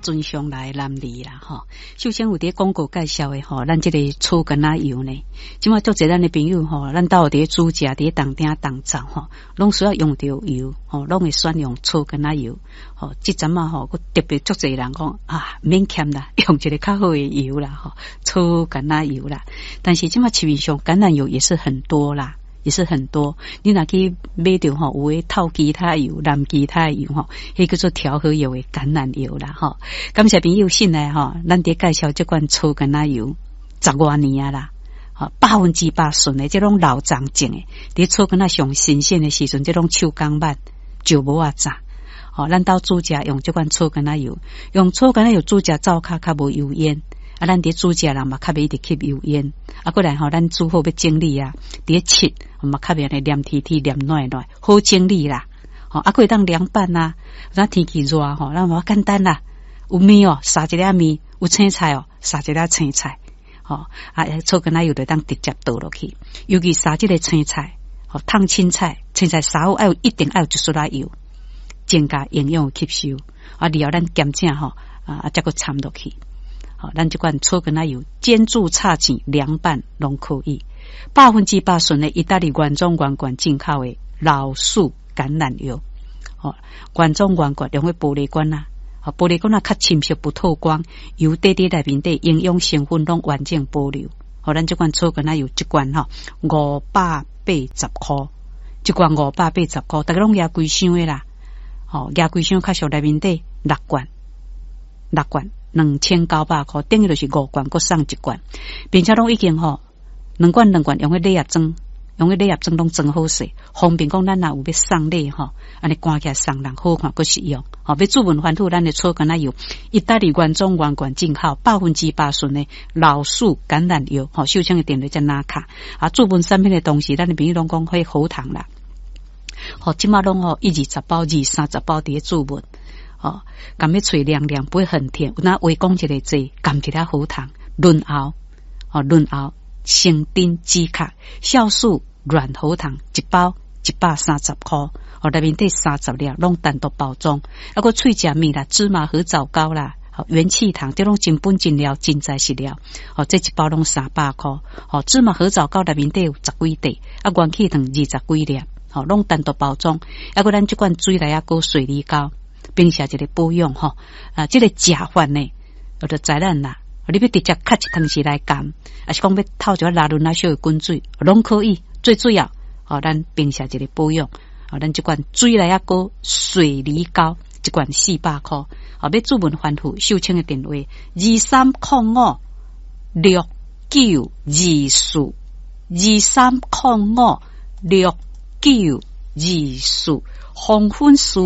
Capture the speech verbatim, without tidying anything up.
尊上来男女啦吼，首先有伫广告介绍的吼，咱这个醋橄榄油呢，即马足侪咱的朋友吼，咱到伫煮食伫当鼎当灶吼，拢需要用到油吼，拢会选用醋橄榄油吼。即阵啊吼，我特别足侪人讲啊，免欠啦，用一个较好的油啦吼，醋橄榄油啦。但是即马市面上橄榄油也是很多啦。也是很多，你若去买到吼，有诶透其他油、蓝其他油吼，迄叫做调和油诶橄榄油啦吼。感谢朋友信来吼，咱伫介绍即款醋橄榄油十外年啊啦，吼百分之百纯诶，即种老长种诶，伫醋橄榄上新鲜诶时阵，即种手工版就无啊炸。吼，咱到煮食用即款醋橄榄油，用醋橄榄油煮食灶骹较无油烟。啊，咱伫煮食人嘛，较袂直吸油烟。啊，过来吼，咱煮好要整理啊，伫切嘛，较袂安尼黏贴贴、黏软软，好整理啦。吼，啊，可以当凉拌啊。咱天气热吼，咱话简单啦。有面哦，撒一粒面；有青菜哦，撒一粒青菜。吼，啊，醋橄榄油就当直接倒落去。尤其撒即个青菜，吼，烫青菜，青菜撒好，爱有一定爱有一撮仔油，增加营养吸收。啊，然后咱咸正吼，啊，再个掺落去。好，咱这款醋橄榄油煎煮炒煎凉拌拢可以，百分之百纯的意大利原装原罐进口的老树橄榄油。哦，原装原罐用的玻璃罐啊，哦，玻璃罐啊较侵蚀不透光，油滴滴内面的营养成分拢完整保留。好，咱这款醋橄榄油一罐哈五百八十块，一罐五百八十块，大家拢压规箱的啦。哦，压规箱较俗内面的六罐，六罐。两千九百块，等于就是五罐，搁送一罐，并且拢已经吼两罐两罐用个礼盒装，用个礼盒装拢装好势，方便讲咱若有要送礼吼，安尼赶起来送人好看搁实用。吼，要注文反复咱的醋橄榄油，意大利原装原罐进口，百分之百纯的老树橄榄油。吼，手枪的电话在哪卡？啊，注文产品的同时，咱的朋友拢讲会好糖啦。吼，即马拢吼一二十包、二三十包伫注文。哦，甘要嘴凉凉，不会很甜。那微讲一个字，甘一粒好糖，润喉，哦，润喉，生丁止咳，酵素软喉糖一包一百三十块，哦，内面得三十粒，拢单独包装。啊，个脆食面啦，芝麻和枣糕啦，哦，元气糖，这种真本真料真材实料。哦，这一包拢三百块。哦，芝麻和枣糕内面得有十几滴，啊，元气糖二十几粒，哦，拢单独包装。啊，个咱这款水来啊，个水梨膏。并且一个保养吼，啊，这个食法呢，我就知咱啦。你要直接咳一汤匙来干，还是讲要透一个拉伦那小的滚水，拢可以。最主要，哦，咱并且一个保养，哦，咱这款水来啊个水梨膏，一罐四百块。哦，要注文反复，秀清的电话二三零五六九二四二三零五六九二四，红粉素。